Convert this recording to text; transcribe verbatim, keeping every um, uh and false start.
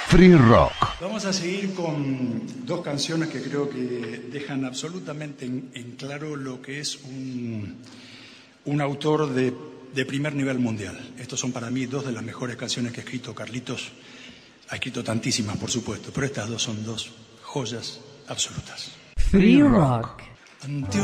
Free Rock. Vamos a seguir con dos canciones que creo que dejan absolutamente en, en claro lo que es un, un autor de, de primer nivel mundial. Estos son para mí dos de las mejores canciones que ha escrito Carlitos. Ha escrito tantísimas, por supuesto, pero estas dos son dos joyas absolutas. Free Rock. Ante